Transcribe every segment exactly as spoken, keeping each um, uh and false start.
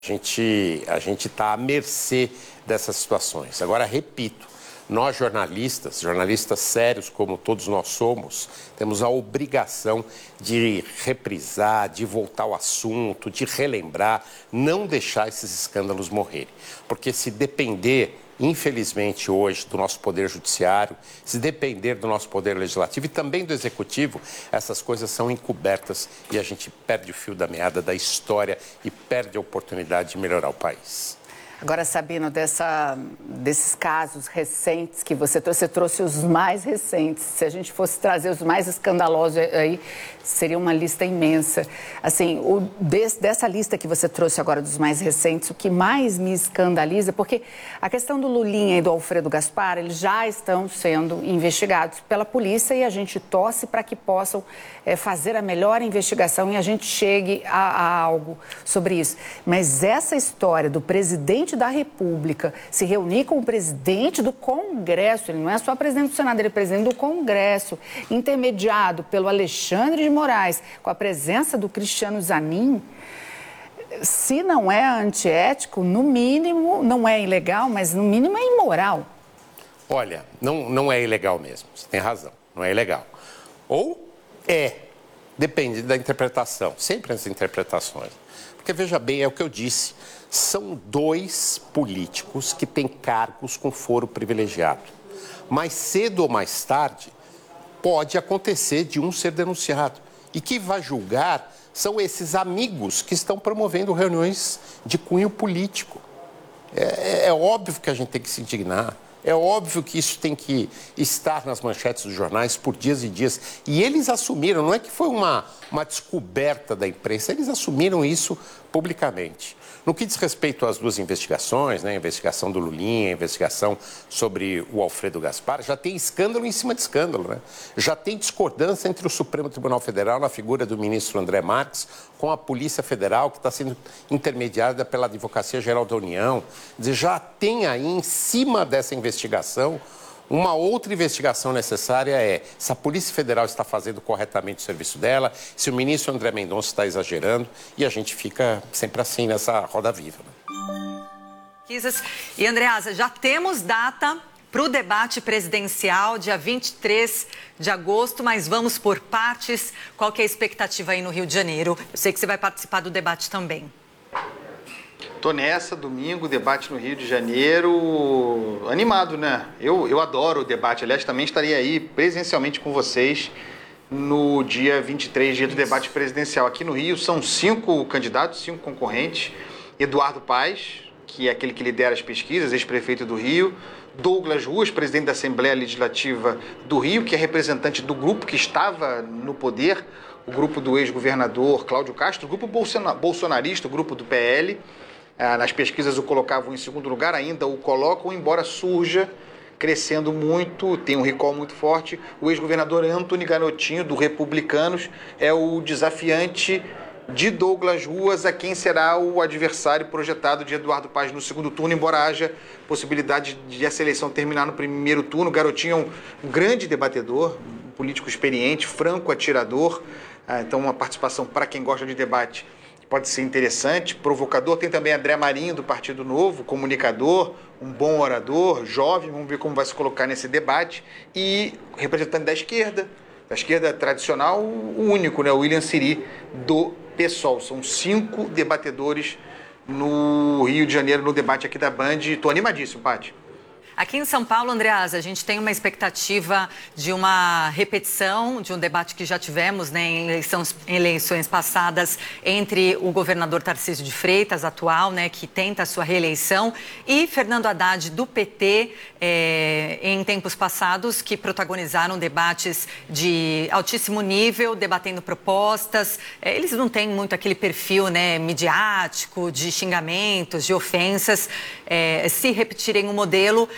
A gente a gente está à mercê dessas situações. Agora, repito, nós jornalistas, jornalistas sérios como todos nós somos, temos a obrigação de reprisar, de voltar ao assunto, de relembrar, não deixar esses escândalos morrerem. Porque se depender, infelizmente, hoje, do nosso poder judiciário, se depender do nosso poder legislativo e também do executivo, essas coisas são encobertas e a gente perde o fio da meada da história e perde a oportunidade de melhorar o país. Agora, Sabino, dessa, desses casos recentes que você trouxe, você trouxe os mais recentes. Se a gente fosse trazer os mais escandalosos aí, seria uma lista imensa. Assim, o, des, dessa lista que você trouxe agora dos mais recentes, o que mais me escandaliza, porque a questão do Lulinha e do Alfredo Gaspar, eles já estão sendo investigados pela polícia e a gente torce para que possam é, fazer a melhor investigação e a gente chegue a, a algo sobre isso. Mas essa história do presidente da República se reunir com o presidente do Congresso, ele não é só presidente do Senado, ele é presidente do Congresso, intermediado pelo Alexandre de Moraes, com a presença do Cristiano Zanin, se não é antiético, no mínimo, não é ilegal, mas no mínimo é imoral. Olha, não, não é ilegal mesmo, você tem razão, não é ilegal. Ou é, depende da interpretação, sempre as interpretações. Porque, veja bem, é o que eu disse, são dois políticos que têm cargos com foro privilegiado. Mais cedo ou mais tarde, pode acontecer de um ser denunciado. E quem vai julgar são esses amigos que estão promovendo reuniões de cunho político. É, é óbvio que a gente tem que se indignar. É óbvio que isso tem que estar nas manchetes dos jornais por dias e dias. E eles assumiram, não é que foi uma, uma descoberta da imprensa, eles assumiram isso publicamente. No que diz respeito às duas investigações, né, a investigação do Lulinha, a investigação sobre o Alfredo Gaspar, já tem escândalo em cima de escândalo, né? Já tem discordância entre o Supremo Tribunal Federal, na figura do ministro André Marques, com a Polícia Federal, que está sendo intermediada pela Advocacia Geral da União. Quer dizer, já tem aí, em cima dessa investigação, uma outra investigação necessária é se a Polícia Federal está fazendo corretamente o serviço dela, se o ministro André Mendonça está exagerando, e a gente fica sempre assim nessa roda viva. E, Andreasa, já temos data para o debate presidencial, dia vinte e três de agosto, mas vamos por partes. Qual que é a expectativa aí no Rio de Janeiro? Eu sei que você vai participar do debate também. Tô nessa, domingo, debate no Rio de Janeiro, animado, né? Eu, eu adoro o debate, aliás, também estaria aí presencialmente com vocês no dia vinte e três, dia do debate presidencial. Aqui no Rio são cinco candidatos, cinco concorrentes. Eduardo Paes, que é aquele que lidera as pesquisas, ex-prefeito do Rio. Douglas Ruas, presidente da Assembleia Legislativa do Rio, que é representante do grupo que estava no poder, o grupo do ex-governador Cláudio Castro, o grupo bolsonarista, o grupo do P L. Nas pesquisas o colocavam em segundo lugar, ainda o colocam, embora surja crescendo muito, tem um recall muito forte. O ex-governador Antony Garotinho, do Republicanos, é o desafiante de Douglas Ruas, a quem será o adversário projetado de Eduardo Paes no segundo turno, embora haja possibilidade de essa eleição terminar no primeiro turno. O Garotinho é um grande debatedor, um político experiente, franco atirador, então uma participação para quem gosta de debate pode ser interessante, provocador. Tem também André Marinho, do Partido Novo, comunicador, um bom orador, jovem, vamos ver como vai se colocar nesse debate. E representante da esquerda, da esquerda tradicional, o único, né, o William Siri, do PSOL. São cinco debatedores no Rio de Janeiro, no debate aqui da Band. Estou animadíssimo, Paty. Aqui em São Paulo, Andreasa, a gente tem uma expectativa de uma repetição de um debate que já tivemos, né, em eleições, em eleições passadas entre o governador Tarcísio de Freitas, atual, né, que tenta a sua reeleição, e Fernando Haddad, do P T, é, em tempos passados, que protagonizaram debates de altíssimo nível, debatendo propostas. É, eles não têm muito aquele perfil, né, midiático, de xingamentos, de ofensas. É, se repetirem o modelo,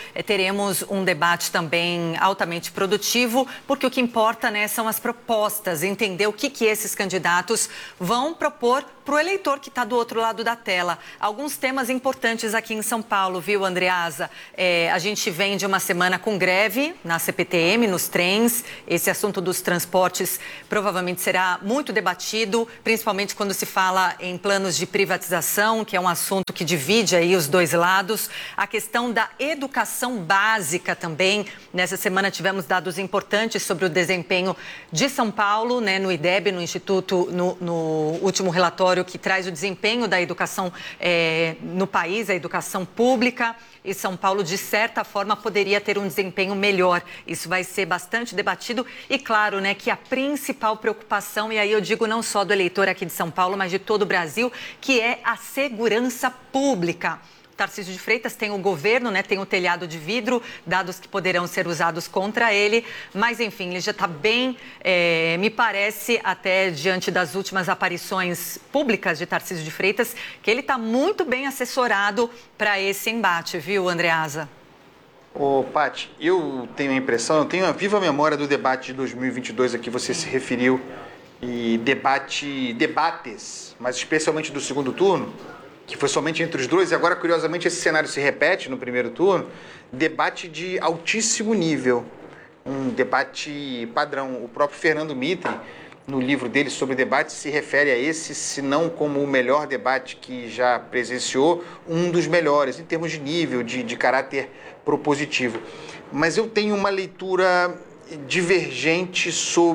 eh, teremos um debate também altamente produtivo, porque o que importa, né, são as propostas, entender o que, que esses candidatos vão propor para o eleitor que está do outro lado da tela. Alguns temas importantes aqui em São Paulo, viu, Andreasa? É, a gente vem de uma semana com greve na C P T M, nos trens. Esse assunto dos transportes provavelmente será muito debatido, principalmente quando se fala em planos de privatização, que é um assunto que divide aí os dois lados. A questão da educação básica também. Nessa semana tivemos dados importantes sobre o desempenho de São Paulo, né, no I D E B, no Instituto, no, no último relatório que traz o desempenho da educação é, no país, a educação pública, e São Paulo, de certa forma, poderia ter um desempenho melhor. Isso vai ser bastante debatido e, claro, né, que a principal preocupação, e aí eu digo não só do eleitor aqui de São Paulo, mas de todo o Brasil, que é a segurança pública. Tarcísio de Freitas tem o governo, né, tem o telhado de vidro, dados que poderão ser usados contra ele, mas enfim, ele já está bem, é, me parece, até diante das últimas aparições públicas de Tarcísio de Freitas, que ele está muito bem assessorado para esse embate, viu, Andreasa? Ô, Paty, eu tenho a impressão, eu tenho a viva memória do debate de dois mil e vinte e dois a que você se referiu, e debate, debates, mas especialmente do segundo turno, que foi somente entre os dois, e agora, curiosamente, esse cenário se repete no primeiro turno, debate de altíssimo nível, um debate padrão. O próprio Fernando Mitre, no livro dele sobre debate, se refere a esse, se não como o melhor debate que já presenciou, um dos melhores, em termos de nível, de, de caráter propositivo. Mas eu tenho uma leitura divergente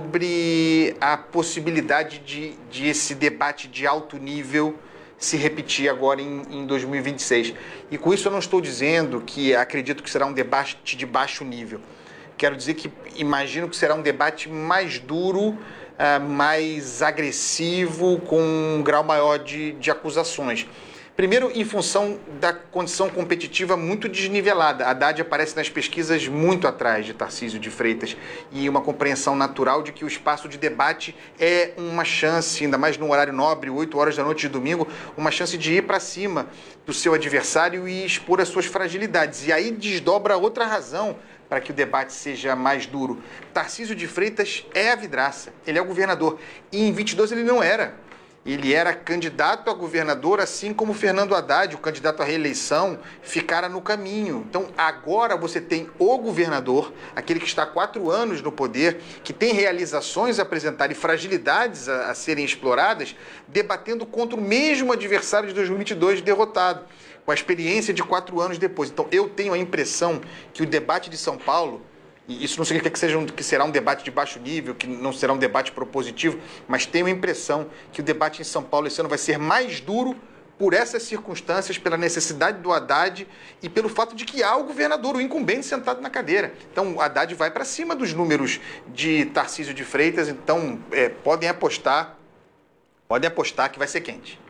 sobre a possibilidade de, de esse debate de alto nível se repetir agora em, em dois mil e vinte e seis. E com isso eu não estou dizendo que acredito que será um debate de baixo nível. Quero dizer que imagino que será um debate mais duro, uh, mais agressivo, com um grau maior de, de acusações. Primeiro, em função da condição competitiva muito desnivelada. A Haddad aparece nas pesquisas muito atrás de Tarcísio de Freitas e uma compreensão natural de que o espaço de debate é uma chance, ainda mais no horário nobre, oito horas da noite de domingo, uma chance de ir para cima do seu adversário e expor as suas fragilidades. E aí desdobra outra razão para que o debate seja mais duro. Tarcísio de Freitas é a vidraça, ele é o governador. E em vinte e dois ele não era. Ele era candidato a governador, assim como Fernando Haddad, o candidato à reeleição, ficara no caminho. Então, agora você tem o governador, aquele que está há quatro anos no poder, que tem realizações a apresentar e fragilidades a, a serem exploradas, debatendo contra o mesmo adversário de dois mil e vinte e dois derrotado, com a experiência de quatro anos depois. Então, eu tenho a impressão que o debate de São Paulo, e isso não significa que, seja um, que será um debate de baixo nível, que não será um debate propositivo, mas tenho a impressão que o debate em São Paulo esse ano vai ser mais duro por essas circunstâncias, pela necessidade do Haddad e pelo fato de que há o governador, o incumbente, sentado na cadeira. Então, o Haddad vai para cima dos números de Tarcísio de Freitas, então é, podem apostar, podem apostar que vai ser quente.